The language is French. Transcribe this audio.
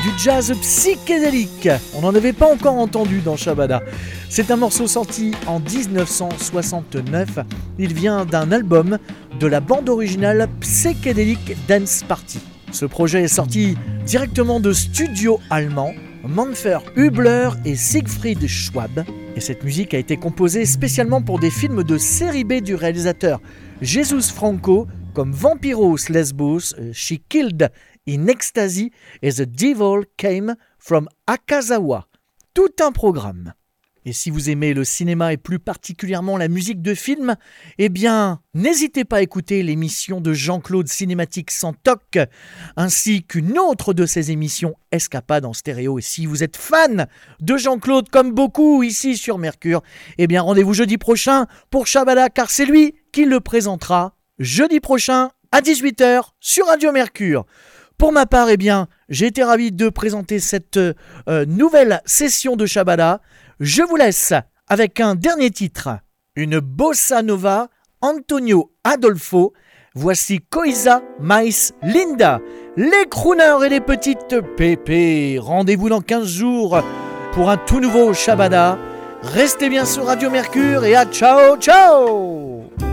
du jazz psychédélique. On n'en avait pas encore entendu dans Shabada. C'est un morceau sorti en 1969. Il vient d'un album de la bande originale Psychedelic Dance Party. Ce projet est sorti directement de studios allemands, Manfred Hübler et Siegfried Schwab. Et cette musique a été composée spécialement pour des films de série B du réalisateur Jesus Franco, comme Vampiros Lesbos, She Killed in Ecstasy et The Devil Came from Akazawa. Tout un programme. Et si vous aimez le cinéma et plus particulièrement la musique de film, eh bien, n'hésitez pas à écouter l'émission de Jean-Claude Cinématique sans toc, ainsi qu'une autre de ses émissions Escapade en stéréo. Et si vous êtes fan de Jean-Claude, comme beaucoup ici sur Mercure, eh bien, rendez-vous jeudi prochain pour Shabada, car c'est lui qui le présentera jeudi prochain à 18h sur Radio Mercure. Pour ma part, eh bien, j'ai été ravi de présenter cette nouvelle session de Shabada. Je vous laisse avec un dernier titre, une bossa nova, Antonio Adolfo. Voici Coisa Mais Linda, les crooners et les petites pépées. Rendez-vous dans 15 jours pour un tout nouveau Shabada. Restez bien sur Radio Mercure et à ciao ciao.